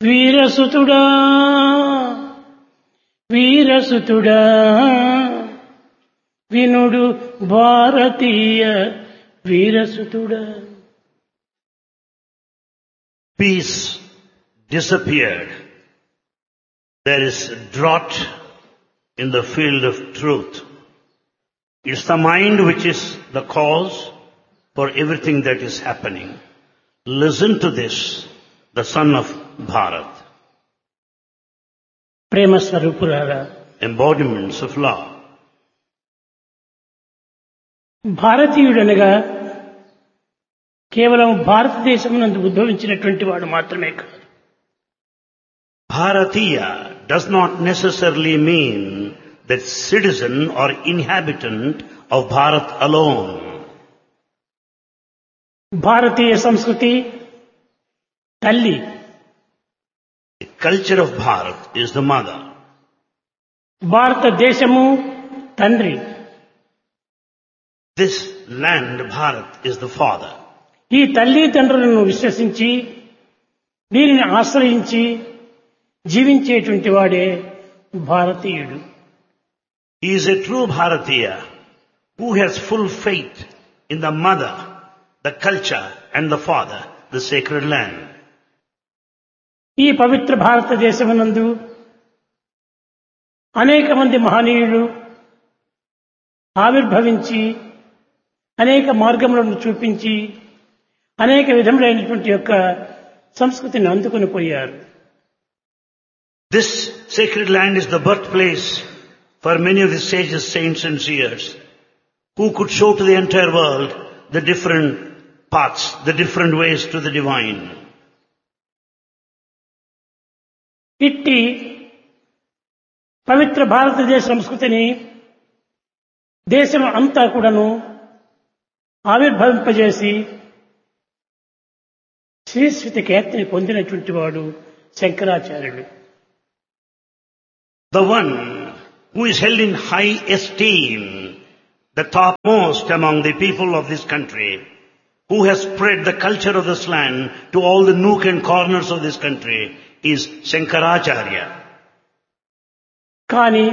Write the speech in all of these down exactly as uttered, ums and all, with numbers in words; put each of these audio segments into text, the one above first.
వీరసుతుడా వీరసుతుడా వినుడు భారతీయ వీరసుతుడా. Peace disappeared. There is drought in the field of truth. It's the mind which is the cause for everything that is happening. Listen to this, the son of Bharat. ప్రేమ స్వరూపులారా, Embodiments of love. భారతీయుడనగా కేవలం భారతదేశం నందు ఉద్భవించినటువంటి వాడు మాత్రమే కాదు. Bharatiya does not necessarily mean that citizen or inhabitant of Bharat alone. భారతీయ సంస్కృతి తల్లి, The culture of Bharat is the mother. భారతదేశము తండ్రి. This land, Bharat, is the father. ఈ తల్లి తండ్రులను విశ్వసించి దీనిని ఆశ్రయించి జీవించేటువంటి వాడే భారతీయుడు. He is a true Bharatiya who has full faith in the mother, the culture and the father, the sacred land. ఈ పవిత్ర భారతదేశమునందు అనేక మంది మహనీయులు ఆవిర్భవించి అనేక మార్గములను చూపించి అనేక విధములైనటువంటి యొక్క సంస్కృతిని అందుకొని పోయారు. This sacred land is the birthplace for many of the sages, saints and seers who could show to the entire world the different paths, the different ways to the divine. ఇట్టి పవిత్ర భారతదేశ సంస్కృతిని దేశం అంతా కూడాను ఆవిర్భవింపజేసి శ్రీశ్రుత కీర్తిని పొందినటువంటి వాడు శంకరాచార్యుడు. The one who is held in high esteem, the topmost among the people of this country, who has spread the culture of this land to all the nook and corners of this country, is Shankaracharya. కానీ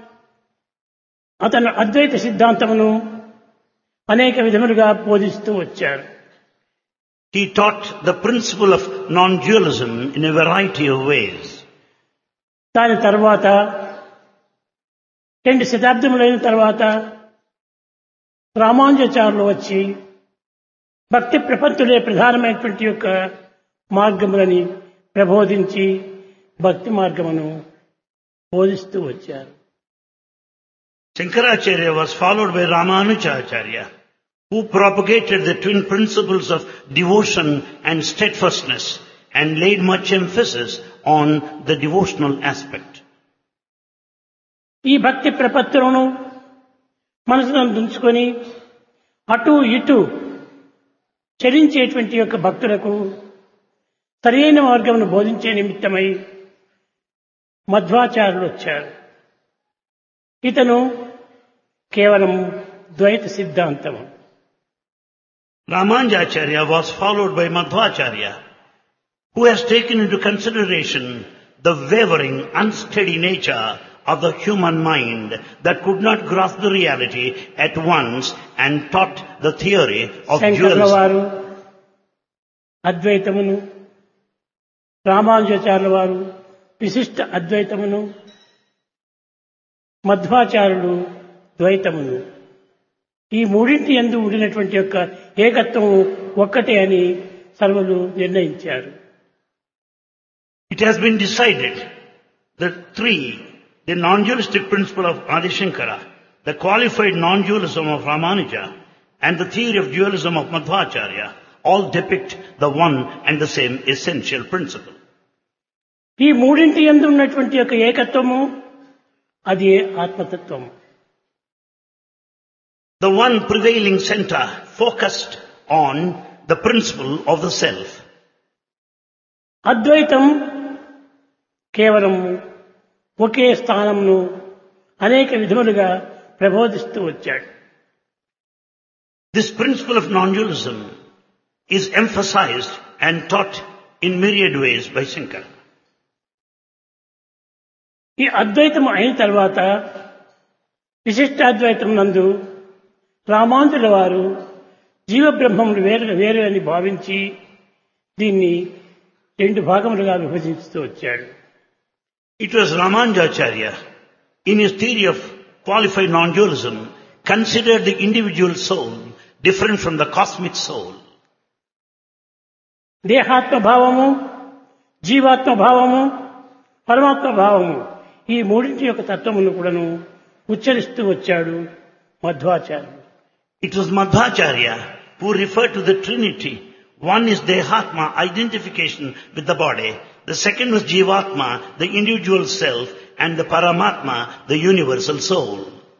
అతను అద్వైత సిద్ధాంతమును అనేక విధములుగా బోధిస్తూ వచ్చారు. He taught the principle of non-dualism in a variety of ways. దాని తర్వాత రెండు శతాబ్దములైన తర్వాత రామానుజాచార్యులు వచ్చి భక్తి ప్రపత్తులే ప్రధానమైనటువంటి యొక్క మార్గములని ప్రబోధించి భక్తి మార్గమును బోధిస్తూ వచ్చారు. Shankaracharya was followed by Ramanujacharya, who propagated the twin principles of devotion and steadfastness and laid much emphasis on the devotional aspect. ఈ భక్తి ప్రపత్తులను మనసులో ఉంచుకొని అటు ఇటు చరించేటువంటి యొక్క భక్తులకు సరైన మార్గమును బోధించే నిమిత్తమై మధ్వాచార్యులు వచ్చారు. ఇతను కేవలం ద్వైత సిద్ధాంతము. Ramanujacharya was followed by Madhvacharya, who has taken into consideration the wavering, unsteady nature of the human mind that could not grasp the reality at once and taught the theory of శంకరుల dualism. వారు అద్వైతమును, రామానుజాచార్యుల వారు విశిష్ట అద్వైతమును, మధ్వాచార్యులు ద్వైతమును, ఈ మూడింటి యందు ఉండినటువంటి యొక్క ఏకత్వం ఒక్కటే అని సర్వులు నిర్ణయించారు. It has been decided that three, the non-dualistic principle of Adi Shankara, the qualified non-dualism of Ramanuja, and the theory of dualism of Madhvacharya, all depict the one and the same essential principle. ఈ మూడింటి యందు ఉన్నటువంటి యొక్క ఏకత్వము అది ఆత్మతత్వము. The one prevailing center focused on the principle of the self. అద్వైతం కేవలం ఒకే స్థానంను అనేక విధములుగా ప్రబోధిస్తూ వచ్చాడు. This principle of non-dualism is emphasized and taught in myriad ways by Shankara. ఈ అద్వైతం అయిన తర్వాత విశిష్టాద్వైతం నందు రామానుజుల వారు జీవబ్రహ్మములు వేరు వేరు అని భావించి దీన్ని రెండు భాగములుగా విభజిస్తూ వచ్చాడు. It was Ramanujacharya, in his theory of qualified non-dualism, considered the individual soul different from the cosmic soul. దేహాత్మ భావము, జీవాత్మ భావము, పరమాత్మ భావము ఈ మూడింటి యొక్క తత్వమును కూడాను ఉచ్చరిస్తూ వచ్చాడు మధ్వాచార్యుడు. It was Madhvacharya who referred to the Trinity. One is Dehatma, identification with the body. The second was Jivatma, the individual self, and the Paramatma, the universal soul.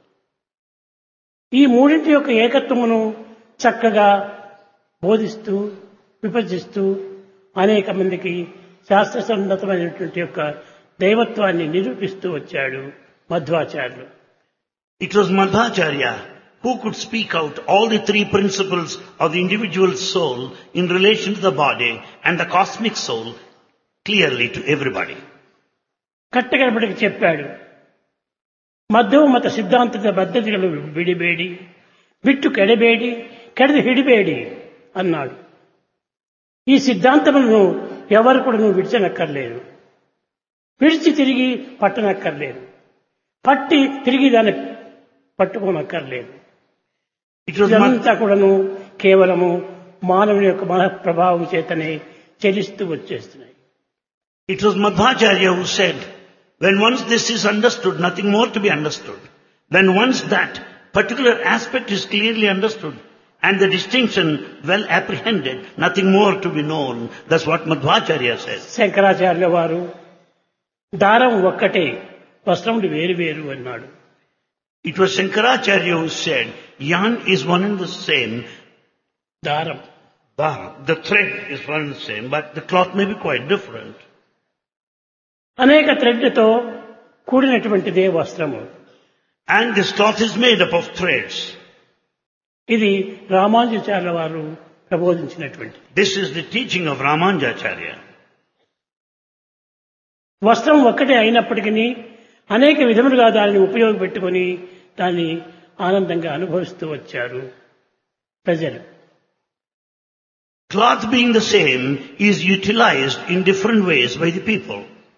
ఈ మూడింటి యొక్క ఏకత్వమును చక్కగా బోధిస్తూ విభజిస్తూ అనేక మందికి శాస్త్ర సన్నతమైనటువంటి యొక్క దైవత్వాన్ని నిరూపిస్తూ వచ్చాడు మధ్వాచార్యులు. It was Madhvacharya who could speak out all the three principles of the individual soul in relation to the body and the cosmic soul clearly to everybody. కట్టగడపటికి చెప్పాడు. మధ్వ మత సిద్ధాంతದ పద్ధతిಗಳು విడిಬೇಡಿ, ಬಿಟ್ಟು ಕೆಡಬೇಡಿ, ಕೆಡದು ಹಿಡಿಬೇಡಿ అన్నాడు. ఈ సిద్ధాంతములను ఎవరు కూడా నువ్వు విడిచనక్కర్లేదు, విడిచి తిరిగి పట్టనక్కర్లేదు, పట్టి తిరిగి దాన్ని పట్టుకోనక్కర్లేదు. ఇదంతా కూడాను కేవలము మానవుని యొక్క మన ప్రభావం చేతనే చెలిస్తూ వచ్చేస్తున్నాయి. It was Madhvacharya who said, when once this is understood, nothing more to be understood. When once that particular aspect is clearly understood and the distinction well apprehended, nothing more to be known. That's what Madhvacharya says. శంకరాచార్యుల వారు దారం ఒక్కటే, వస్త్రములు వేరు వేరు అన్నాడు. It was Shankaracharya who said, yarn is one and the same. దారం, The thread is one and the same, but the cloth may be quite different. అనేక థ్రెడ్లతో కూడినటువంటిదే వస్త్రము. And this cloth is made up of threads. ఇది రామానుజాచార్యుల వారు ప్రబోధించినటువంటిది. This is the teaching of Ramanujacharya. వస్త్రం ఒక్కటే అయినప్పటికీ అనేక విధములుగా దానిని ఉపయోగపెట్టుకొని దాన్ని ఆనందంగా అనుభవిస్తూ వచ్చారు ప్రజలు. Cloth being the same is utilized in different ways by the people.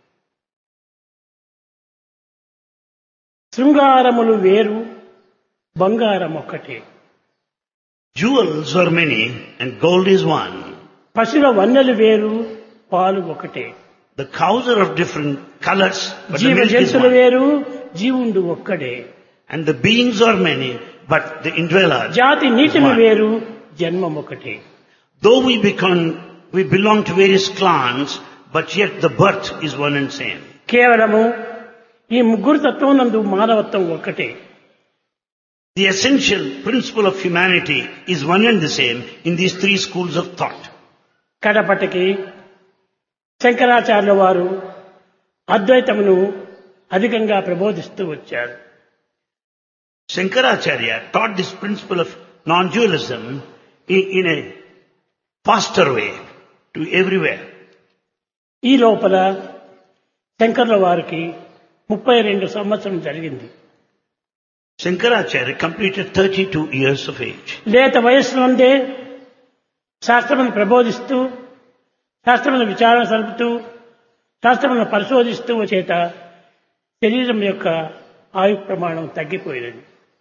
శృంగారములు వేరు, బంగారం ఒక్కటే. Jewels are many and gold is one. పశువుల వన్నెలు వేరు, పాలు ఒకటే. The cows are of different colors, but the జీవ milk is జంతువులు one. వేరు, జీవుండు ఒక్కడే. And the beings are many, but the indweller జాతి is నీతిని one. వేరు, జన్మం ఒకటే. Though we become, we belong to various clans, but yet the birth is one and same. కేవలము ఈ ముగ్గురు తత్వం నందు మానవత్వం ఒక్కటే. The essential principle of humanity is one and the same in these three schools of thought. కడపటికి శంకరాచార్యుల వారు అద్వైతమును అధికంగా ప్రబోధిస్తూ వచ్చారు. Shankaracharya taught this principle of non-dualism in, in a faster way to everywhere. ఈ లోపల శంకర్ల వారికి ముప్పై రెండు సంవత్సరం జరిగింది. Shankaracharya completed thirty-two years of age. లేత వయస్సు నుండే శాస్త్రమును ప్రబోధిస్తూ, శాస్త్రమును విచారణ సలుపుతూ, శాస్త్రమును పరిశోధిస్తూ చేత శరీరం యొక్క ఆయు ప్రమాణం తగ్గిపోయినది.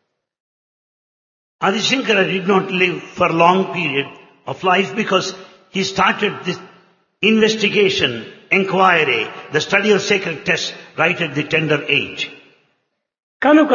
Adi Shankara did not live for a long period of life because he started this investigation, inquiry, the study of sacred texts right at the tender age. కనుక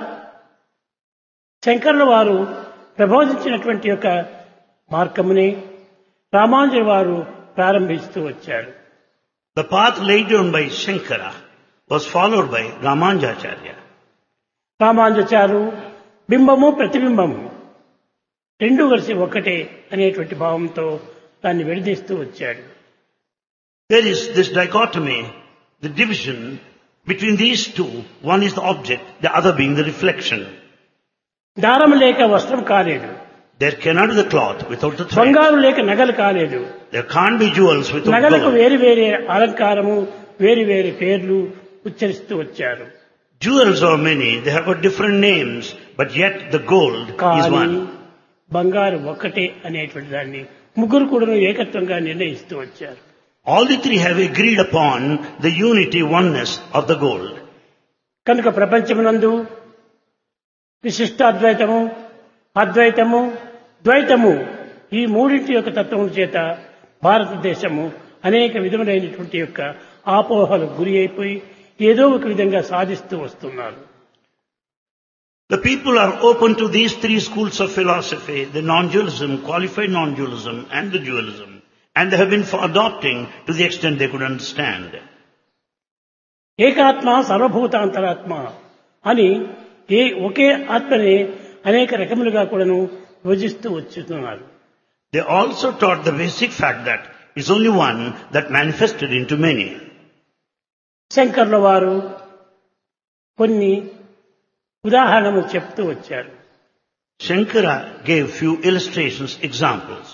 శంకర్ల వారు ప్రబోధించినటువంటి యొక్క మార్గముని రామానుజుల వారు ప్రారంభిస్తూ వచ్చారు. The path laid down by Shankara was followed by Ramanujacharya. రామానుజాచారు బింబము ప్రతిబింబము రెండు కలిసి ఒక్కటే అనేటువంటి భావంతో దాన్ని విడదీస్తూ వచ్చాడు. There is this dichotomy, the division between these two. One is the object, the other being the reflection. దారం లేక వస్త్రం కాలేదు, There cannot be the cloth without the thread. బంగారు లేక నగలు కాలేదు, There can't be jewels without నగలకు gold. వేరు వేరే అలంకారము, వేరు వేరే పేర్లు, ఉచ్చరిస్తూ వచ్చారు. Jewels are many, they have got different names, but yet the gold is కానీ one. బంగారు ఒక్కటే అనేటువంటి దాన్ని ముగ్గురు కూడా ఏకత్వంగా నిర్ణయిస్తూ వచ్చారు. All the three have agreed upon the unity, oneness of the gold. కనుక ప్రపంచమునందు విశిష్టాద్వైతము, అద్వైతము, ద్వైతము ఈ మూడింటి యొక్క తత్వము చేత భారతదేశము అనేక విధములైనటువంటి యొక్క ఆపోహలకు గురి అయిపోయి ఏదో ఒక విధంగా సాధిస్తూ వస్తున్నారు. The people are open to these three schools of philosophy, the non-dualism, qualified non-dualism and the dualism, and they have been for adopting to the extent they could understand. ఏకాత్మ సర్వభూతాంతరాత్మ అని ఏ ఒకే ఆత్మని అనేక రకములుగా కూడాను విభజిస్తూ వచ్చుతున్నారు. They also taught the basic fact that is only one that manifested into many. శంకర్ల వారు కొన్ని ఉదాహరణలు చెప్తూ వచ్చారు. Shankara gave few illustrations, examples.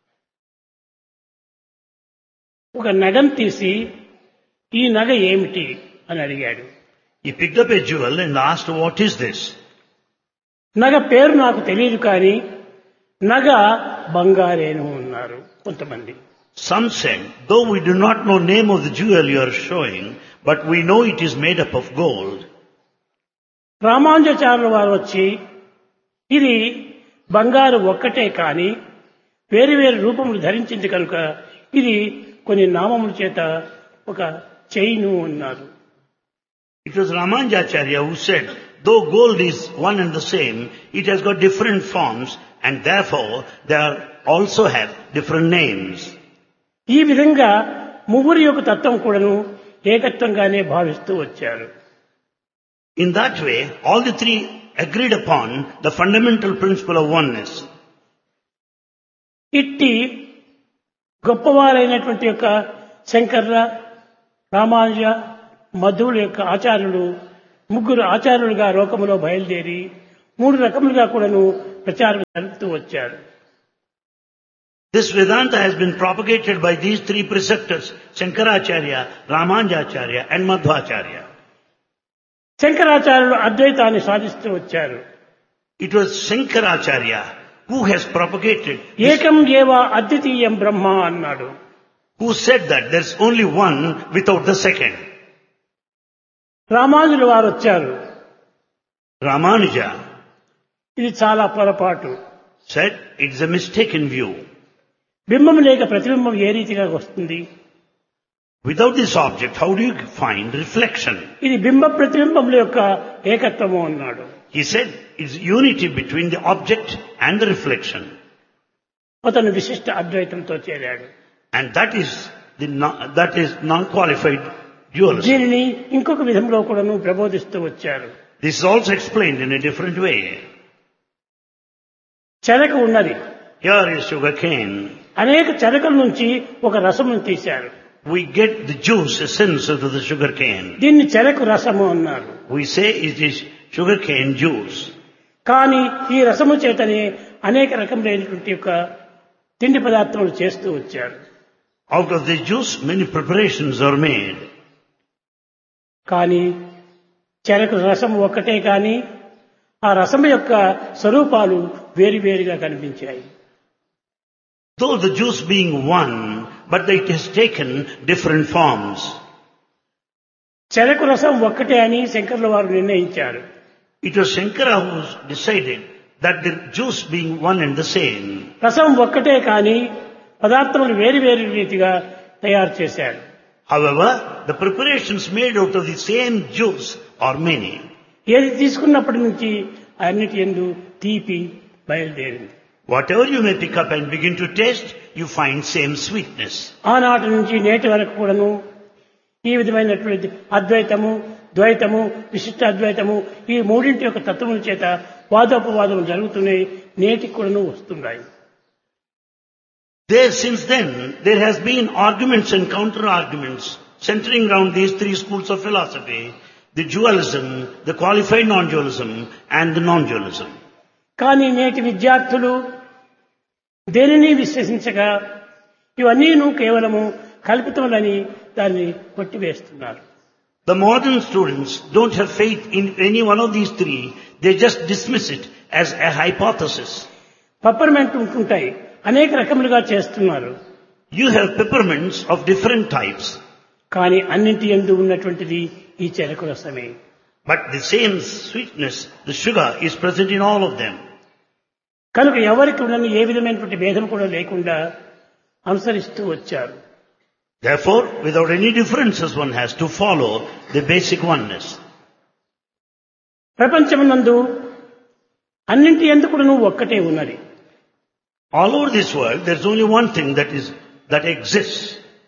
ఒక నగం తీసి ఈ నగ ఏమిటి అని అడిగాడు. He picked up a jewel and asked, what is this? నగ పేరు నాకు తెలియదు కానీ నగ బంగారేను అన్నారు కొంతమంది. Some said, though we do not know name of the jewel you are showing, but we know it is made up of gold. రామానుజాచార్యుల వారు వచ్చి ఇది బంగారు ఒక్కటే కానీ వేరు వేరు రూపములు ధరించింది కనుక ఇది కొన్ని నామముల చేత ఒక చైను అన్నారు. It was Ramanujacharya who said, though gold is one and the same, it has got different forms and therefore they are also have different names. ఈ విధంగా ముగ్గురి యొక్క తత్వం కూడాను ఏకత్వంగానే భావిస్తూ వచ్చారు. In that way, all the three agreed upon the fundamental principle of oneness. ఇట్టి గొప్పవారైనటువంటి యొక్క శంకర, రామానుజ, మధ్వుల యొక్క ఆచార్యులు ముగ్గురు ఆచార్యులుగా లోకములో బయలుదేరి మూడు రకములుగా కూడాను ప్రచారం జరుపుతూ వచ్చారు. This Vedanta has been propagated by these three preceptors, Shankaracharya, Ramanujacharya and Madhvacharya. శంకరాచార్యులు అద్వైతాన్ని సాధిస్తూ వచ్చారు. It was Shankaracharya who has propagated, ఏకం ఏవ అద్వితీయం బ్రహ్మ అన్నాడు. who said that there's only one without the second. రామానుజుల వారు వచ్చారు. Ramanuja ఇది చాలా పొరపాటు. said it's a mistaken view. బింబం లేక ప్రతిబింబం ఏ రీతిగా వస్తుంది? Without this object, how do you find reflection? ఇది బింబ ప్రతిబింబముల యొక్క ఏకత్వము అన్నాడు. He said it's unity between the object and the reflection. అతను విశిష్ట అద్వైతంతో చేరాడు. And that is the non, that is non-qualified dualism. దీనిని ఇంకొక విధంలో కూడాను ప్రబోధిస్తూ వచ్చారు. This is also explained in a different way. చెరకు ఉన్నది. Here is sugar cane. అనేక చెరకల నుంచి ఒక రసమును తీశారు. We get the juice, essence of the sugar cane. దీన్ని చెరకు రసము అన్నారు. We say it is sugar cane juice. కానీ ఈ రసము చేతనే అనేక రకములైనటువంటి యొక్క తిండి పదార్థములు చేస్తూ వచ్చారు. Out of the juice, many preparations are made. కానీ చెరకు రసం ఒక్కటే కానీ ఆ రసము యొక్క స్వరూపాలు వేరువేరుగా కనిపించాయి. Though the juice being one, but it has taken different forms. చెరకు రసం ఒక్కటే అని శంకర్ల వారు నిర్ణయించారు. It was Shankara who decided that the juice being one and the same. రసం ఒక్కటే కానీ పదార్థములు వేరు వేరు రీతిగా తయారు చేశారు. However, the preparations made out of the same juice are many. ఏది తీసుకున్నప్పటి నుంచి అన్నిటి యందు తీపి బయలుదేరింది. Whatever you may pick up and begin to taste, you find same sweetness. ఆనాటి నుంచి నేటి వరకు కూడాను ఈ విధమైనటువంటి అద్వైతము, ద్వైతము, విశిష్ట అద్వైతము ఈ మూడింటి యొక్క తత్వముల చేత వాదోపవాదములు జరుగుతున్నాయి. నేటికి కూడాను వస్తున్నాయి. There, since then, there has been arguments and counter-arguments centering around these three schools of philosophy, the dualism, the qualified non-dualism, and the non-dualism. కానీ నేటి విద్యార్థులు దేనిని విశ్వసించగా ఇవన్నీను కేవలము కల్పితములని దాన్ని కొట్టివేస్తున్నారు. The modern students don't have faith in any one of these three. They just dismiss it as a hypothesis. Peppermint ఉంటుంటాయి, అనేక రకములుగా చేస్తున్నారు. You have peppermints of different types. కానీ అన్నింటి యందు ఉన్నటువంటిది ఈ చెరకు రసమే. But the same sweetness, the sugar, is present in all of them. కనుక ఎవరికి ఉన్న ఏ విధమైనటువంటి భేదం కూడా లేకుండా అనుసరిస్తూ వచ్చారు. Therefore, without any differences, one has to follow the basic oneness. ప్రపంచమునందు అన్నింటి యందు కూడా నువ్వు ఒక్కటే ఉన్నది. All over this world, there's only one thing that is that exists.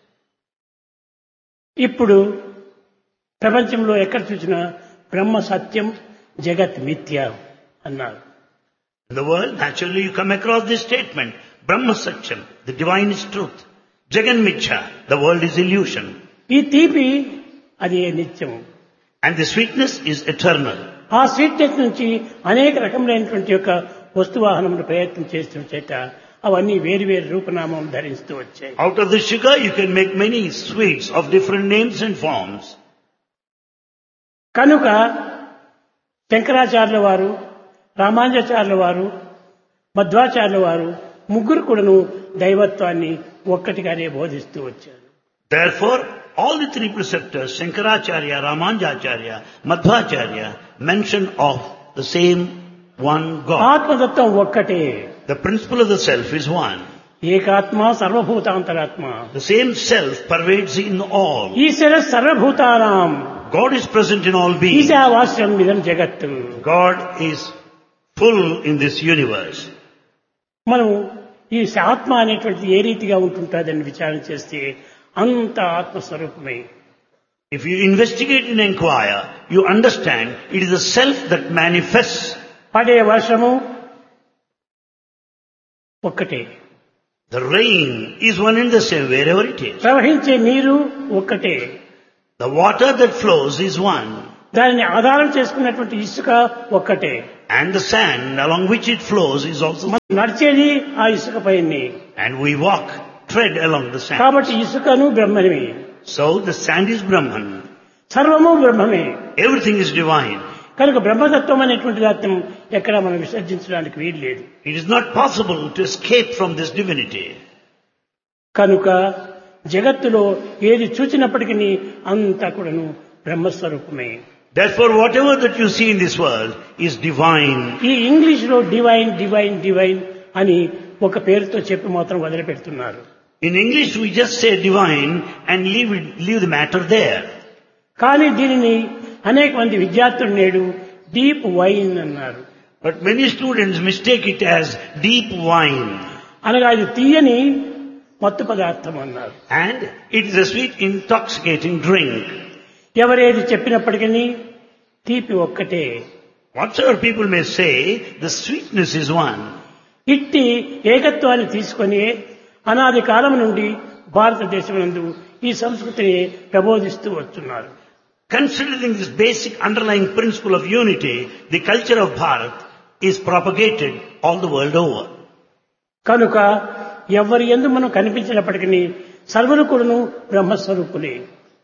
ఇప్పుడు ప్రపంచంలో ఎక్కడ చూసినా బ్రహ్మ సత్యం, జగత్ మిథ్య అన్నారు. In the world, naturally you come across this statement, Brahma Satyam, the divine is truth. Jagan Mithya, the world is illusion. ఈ తీపి అది నిత్యము. And the sweetness is eternal. ఆ స్వీట్నెస్ నుంచి అనేక రకములైనటువంటి యొక్క వస్తువాహనములు ప్రయత్నం చేస్తూ చేత అవన్నీ వేరు వేరు రూపనామం ధరిస్తూ వచ్చాయి. Out of the sugar you can make many sweets of different names and forms. కనుక శంకరాచార్యుల వారు, రామానుజాచార్యుల వారు, మధ్వాచార్యుల వారు ముగ్గురు కూడాను దైవత్వాన్ని ఒక్కటిగానే బోధిస్తూ వచ్చారు. Therefore, all the three preceptors, Shankaracharya, Ramanujacharya, Madhvacharya, mention of the same one God. ఆత్మతత్వం ఒక్కటే. The principle of the self is one. ఏకాత్మ సర్వభూతాంతరాత్మ. The same self pervades in all. ఈశ్వర సర్వభూతానాం. God is present in all beings. ఈశావాస్యం ఇదం జగత్తు. God is full in this universe. మనం ఈ ఆత్మ అనేటువంటిది ఏ రీతిగా ఉంటుంటుందని విచారణ చేస్తే అంత ఆత్మస్వరూపమే. If you investigate and inquire, you understand it is the self that manifests. పడే వర్షము ఒక్కటే. The rain is one and the same wherever it is. ప్రవహించే నీరు ఒక్కటే. The water that flows is one. దానిని ఆధారం చేసుకున్నటువంటి ఇసుక ఒక్కటే. And the sand along which it flows is also one. నడిచేది ఆ ఇసుక పైనే. And we walk, tread along the sand. కాబట్టి ఇసుకను బ్రహ్మమే. So the sand is Brahman. సర్వము బ్రహ్మమే. Everything is divine. కనుక బ్రహ్మతత్వం అనేటువంటి దాన్ని ఎక్కడ మనం విసర్జించడానికి వీలు లేదు. It is not possible to escape from this divinity. కనుక జగత్తులో ఏది చూచినప్పటికీ అంతా కూడాను బ్రహ్మస్వరూపమే. Therefore, whatever that you see in this world is divine. ఈ ఇంగ్లీష్ లో డివైన్ డివైన్ డివైన్ అని ఒక పేరుతో చెప్పి మాత్రం వదిలిపెడుతున్నారు. In English we just say divine and leave it, leave the matter there. కానీ దీనిని అనేక మంది విద్యార్థులు నేడు డీప్ వైన్ అన్నారు. But many students mistake it as deep wine. అనగా ఇది తీయని మత్తు పదార్థం అన్నారు. And it is a sweet intoxicating drink. ఎవరేది చెప్పినప్పటికీ తీపి ఒక్కటే. Whatsoever people may say, the sweetness is one. ఇట్టి ఏకత్వాన్ని తీసుకొని అనాది కాలం నుండి భారతదేశం నందు ఈ సంస్కృతిని ప్రబోధిస్తూ వస్తున్నారు. Considering this basic underlying principle of unity, the culture of Bharat is propagated all the world over. కనుక ఎవరి యందు మనం కనిపించినప్పటికీ సర్వులు కూడాను బ్రహ్మస్వరూపులే.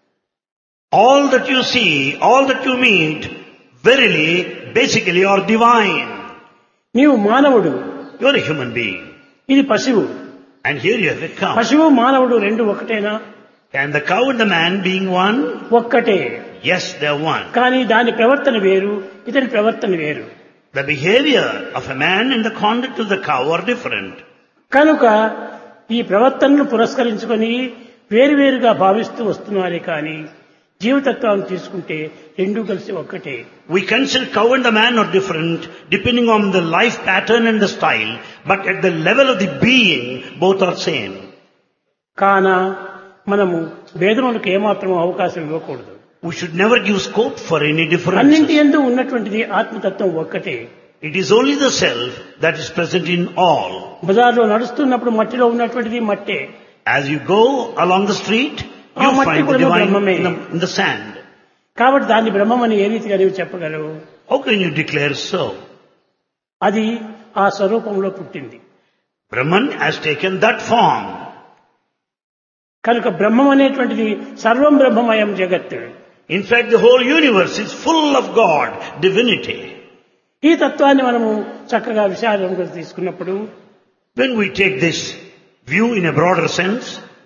All that you see, all that you meet, verily, basically are divine. నీవు మానవుడు. You are a human being. ఇది పశువు. And here you have a cow. పశువు మానవుడు రెండు ఒకటేనా? And the cow and the man being one? ఒక్కటే. Yes, they are one. కానీ దాని ప్రవర్తన వేరు, ఇతని ప్రవర్తన వేరు. The behavior of a man and the conduct of the cow are different. కనుక ఈ ప్రవర్తనను పురస్కరించుకొని వేరువేరుగా భావిస్తూ వస్తున్నారే కానీ జీవతత్వాన్ని తీసుకుంటే రెండూ కలిసి ఒక్కటే. We consider cow and the man are different depending on the life pattern and the style, but at the level of the being, both are same. కాన మనము భేదములకు ఏమాత్రం అవకాశం ఇవ్వకూడదు. We should never give scope for any differences. అన్నింటి యందు ఉన్నటువంటిది ఆత్మతత్వం ఒక్కటే. It is only the self that is present in all. బజార్లో నడుస్తున్నప్పుడు మట్టిలో ఉన్నటువంటిది మట్టే. As you go along the street, you find the divine in the, in the sand. కాబట్టి దాన్ని బ్రహ్మమని ఏ రీతిగా నీవు చెప్పగలవు? How can you declare so? అది ఆ స్వరూపంలో పుట్టింది. Brahman has taken that form. కనుక బ్రహ్మం అనేటువంటిది సర్వం బ్రహ్మమయం జగత్. In fact, the whole universe is full of God, divinity. ఈ తత్వాన్ని మనము చక్కగా విశాలంగా తీసుకున్నప్పుడు, When we take this view in a broader sense,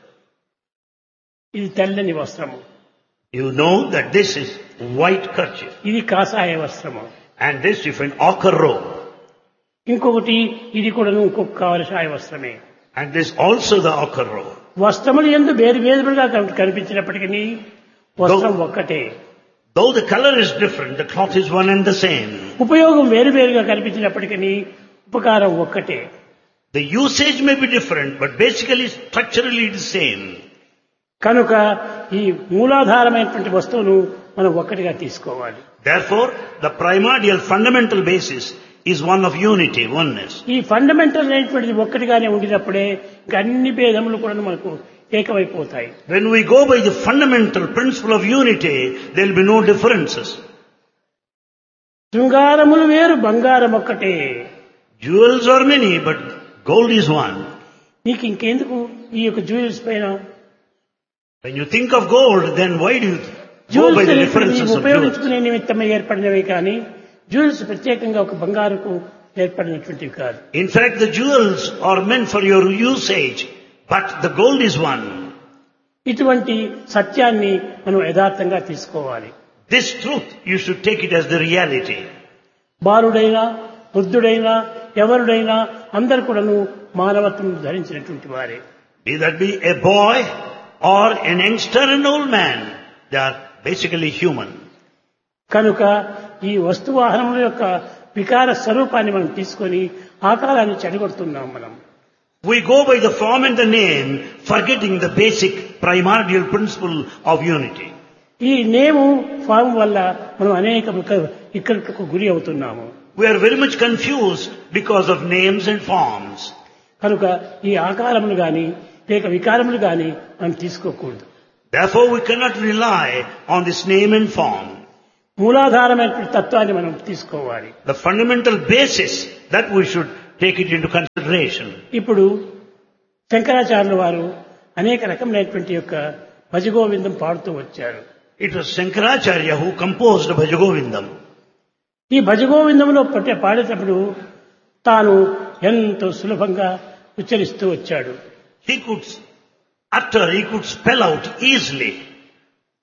ఇది తెల్లని వస్త్రము, you know that this is white kerchief ఇది కాషాయ వస్త్రము, and this different ochre robe, ఇంకొకటి ఇది కూడాను ఇంకొక కాషాయ వస్త్రమే. and this also the ochre robe. వస్త్రములు ఎందు వేరు వేరుగా కనిపించినప్పటికీ వస్త్రం ఒక్కటే. Though the color is different, the cloth is one and the same. ఉపయోగం వేరు వేరుగా కనిపించినప్పటికీ ఉపకారం ఒక్కటే. The usage may be different, but basically structurally it is same. కనుక ఈ మూలాధారమైనటువంటి వస్తువును మనం ఒక్కటిగా తీసుకోవాలి. Therefore, the primordial fundamental basis is one of unity, oneness. ఈ ఫండమెంటల్ అయినటువంటిది ఒక్కటిగానే ఉండినప్పుడే ఇంకా అన్ని భేదములు కూడా మనకు ఏకమైపోతాయి. When we go by the fundamental principle of unity, there will be no differences. శృంగారములు వేరు, బంగారం ఒక్కటే. Jewels are many, but gold is one. నీకు ఇంకెందుకు ఈ యొక్క జ్యువెల్స్ పైన? When you think of gold, then why do you go jewels by the అనేటువంటివి differences of jewels? ఉపయోగించుకునే నిమిత్తమై ఏర్పడినవి కానీ జ్యువెల్స్ ప్రత్యేకంగా ఒక బంగారుకు ఏర్పడినటువంటివి కాదు. In fact, the jewels are meant for your usage, but the gold is one. ఇటువంటి సత్యాన్ని మనం యథార్థంగా తీసుకోవాలి. This truth, you should take it as the reality. బాలుడైనా వృద్ధుడైనా ఎవరుడైనా అందరు కూడాను మానవత్వం ధరించినటువంటి వారే. Be that be a boy or an youngster and old man, they are basically human. కనుక ఈ వస్తువాహనముల యొక్క వికార స్వరూపాన్ని మనం తీసుకొని ఆకారాన్ని చెడగొడుతున్నాం మనం. We go by the form and the name, forgetting the basic primordial principle of unity. ఈ నేము ఫామ్ వల్ల మనం అనేక ఇక్కడికి గురి అవుతున్నాము. We are very much confused because of names and forms. కనుక ఈ ఆకారములు గాని లేక వికారములు గాని మనం తీసుకోకూడదు. Therefore, we cannot rely on this name and form. మూలాధారమైన తత్వాన్ని మనం తీసుకోవాలి. The fundamental basis that we should take it into consideration. ఇప్పుడు శంకరాచార్యుల వారు అనేక రకమైనటువంటి యొక్క భజగోవిందం పాడుతూ వచ్చారు. It was Shankaracharya who composed Bhajagovindam. ఈ భజగోవిందంలో పట్టే పాడేటప్పుడు తాను ఎంతో సులభంగా ఉచ్చరిస్తూ వచ్చాడు. He could utter, he could spell out easily.